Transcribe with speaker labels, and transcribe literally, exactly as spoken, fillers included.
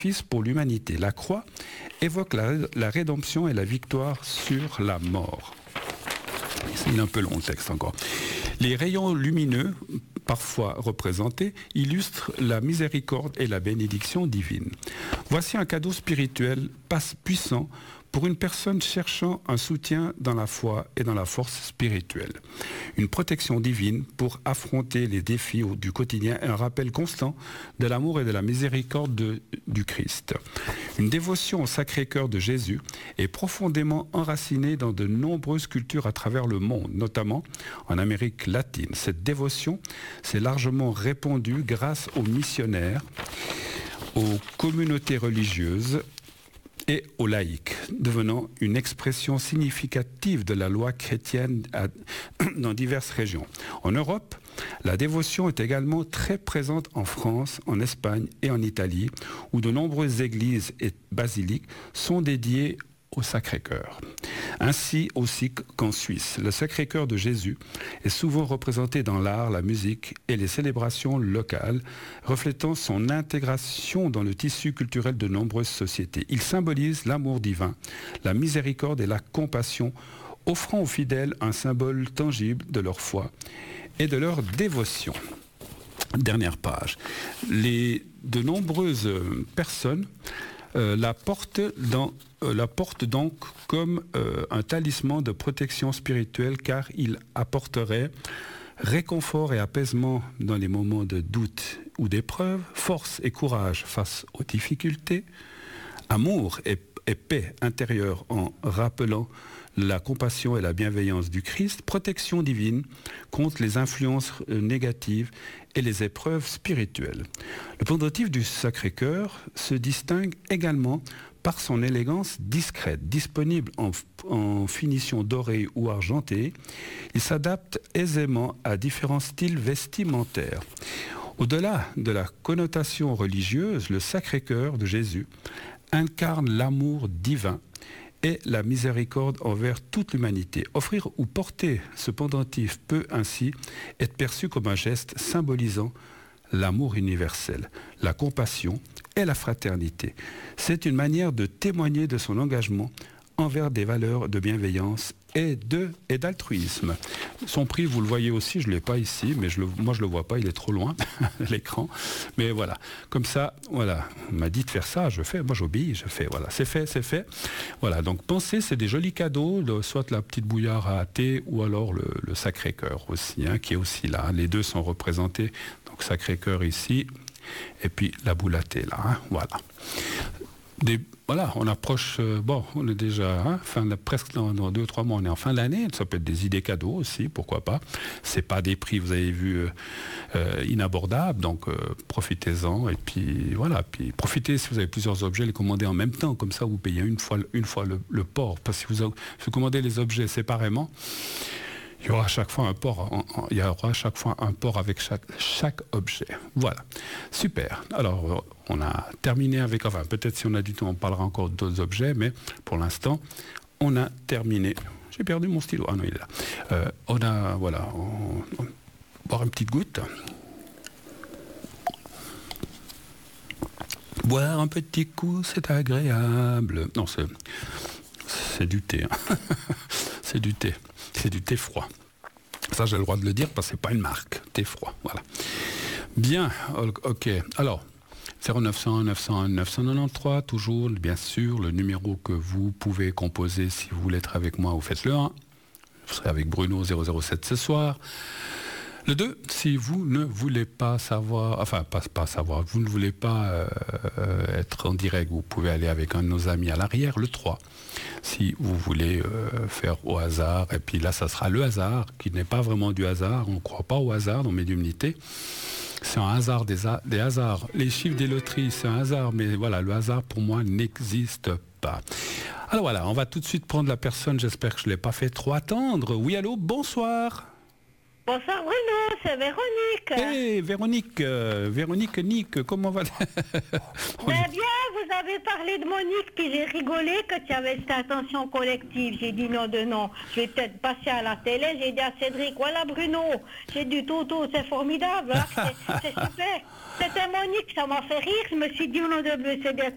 Speaker 1: sacrifice pour l'humanité. La croix évoque la, la rédemption et la victoire sur la mort. C'est un peu long le texte encore. Les rayons lumineux, parfois représentés, illustrent la miséricorde et la bénédiction divine. Voici un cadeau spirituel puissant pour une personne cherchant un soutien dans la foi et dans la force spirituelle. Une protection divine pour affronter les défis du quotidien et un rappel constant de l'amour et de la miséricorde de, du Christ. Une dévotion au Sacré-Cœur de Jésus est profondément enracinée dans de nombreuses cultures à travers le monde, notamment en Amérique latine. Cette dévotion s'est largement répandue grâce aux missionnaires, aux communautés religieuses et aux laïcs, devenant une expression significative de la loi chrétienne à, dans diverses régions. En Europe, la dévotion est également très présente en France, en Espagne et en Italie, où de nombreuses églises et basiliques sont dédiées au Sacré-Cœur. Ainsi aussi qu'en Suisse, le Sacré-Cœur de Jésus est souvent représenté dans l'art, la musique et les célébrations locales, reflétant son intégration dans le tissu culturel de nombreuses sociétés. Il symbolise l'amour divin, la miséricorde et la compassion, offrant aux fidèles un symbole tangible de leur foi et de leur dévotion. Dernière page. Les, de nombreuses personnes Euh, la, porte dans, euh, la porte donc comme euh, un talisman de protection spirituelle car il apporterait réconfort et apaisement dans les moments de doute ou d'épreuve, force et courage face aux difficultés, amour et, et paix intérieure en rappelant la compassion et la bienveillance du Christ, protection divine contre les influences négatives et les épreuves spirituelles. Le pendentif du Sacré-Cœur se distingue également par son élégance discrète, disponible en, en finition dorée ou argentée. Il s'adapte aisément à différents styles vestimentaires. Au-delà de la connotation religieuse, le Sacré-Cœur de Jésus incarne l'amour divin et la miséricorde envers toute l'humanité. Offrir ou porter ce pendentif peut ainsi être perçu comme un geste symbolisant l'amour universel, la compassion et la fraternité. C'est une manière de témoigner de son engagement envers des valeurs de bienveillance et, de, et d'altruisme. Son prix, vous le voyez aussi, je ne l'ai pas ici, mais je le, moi je ne le vois pas, il est trop loin, l'écran. Mais voilà, comme ça, voilà, on m'a dit de faire ça, je fais, moi j'obéis, je fais, voilà, c'est fait, c'est fait. Voilà, donc pensez, c'est des jolis cadeaux, de, soit la petite bouillarde à thé ou alors le, le Sacré-Cœur aussi, hein, qui est aussi là. Les deux sont représentés, donc Sacré-Cœur ici, et puis la boule à thé là, hein, voilà. Des, voilà, on approche, euh, bon, on est déjà, hein, fin de, presque dans, dans deux ou trois mois, on est en fin d'année, ça peut être des idées cadeaux aussi, pourquoi pas. C'est pas des prix, vous avez vu, euh, euh, inabordables, donc euh, profitez-en, et puis voilà, puis profitez si vous avez plusieurs objets, les commandez en même temps, comme ça vous payez une fois, une fois le, le port, parce que si vous, si vous commandez les objets séparément, il y aura à chaque fois un port, en, en, il y aura à chaque fois un port avec chaque, chaque objet. Voilà, super. Alors, on a terminé avec, enfin, peut-être si on a du temps, on parlera encore d'autres objets, mais pour l'instant, on a terminé. J'ai perdu mon stylo. Ah non, il est là. Euh, on a, voilà, on, on, boire une petite goutte. Boire un petit coup, c'est agréable. Non, c'est, c'est du thé. Hein. C'est du thé. C'est du thé froid. Ça, j'ai le droit de le dire parce que c'est pas une marque. Thé froid, voilà. Bien, ok. Alors, zéro neuf cent un neuf cent un neuf cent quatre-vingt-treize, toujours, bien sûr, le numéro que vous pouvez composer si vous voulez être avec moi, vous faites le un. Vous serez avec Bruno zéro zéro sept ce soir. Le deux, si vous ne voulez pas savoir, enfin, pas, pas savoir, vous ne voulez pas euh, être en direct, vous pouvez aller avec un de nos amis à l'arrière. Le trois, si vous voulez euh, faire au hasard, et puis là, ça sera le hasard, qui n'est pas vraiment du hasard, on ne croit pas au hasard dans médiumnité. C'est un hasard des, ha- des hasards. Les chiffres des loteries, c'est un hasard, mais voilà, le hasard, pour moi, n'existe pas. Alors voilà, on va tout de suite prendre la personne, j'espère que je ne l'ai pas fait trop attendre. Oui, allô, bonsoir.
Speaker 2: Bonsoir Bruno, c'est Véronique.
Speaker 1: Hé, hey, Véronique, euh, Véronique, Nick, comment va...
Speaker 2: Ben bien, vous avez parlé de Monique, puis j'ai rigolé que tu avais cette attention collective. J'ai dit non de non, je vais peut-être passer à la télé. J'ai dit à Cédric, voilà Bruno. J'ai dit tout, tout, c'est formidable, hein, c'est, c'est super. C'était Monique, ça m'a fait rire. Je me suis dit, non de bleu, c'est bien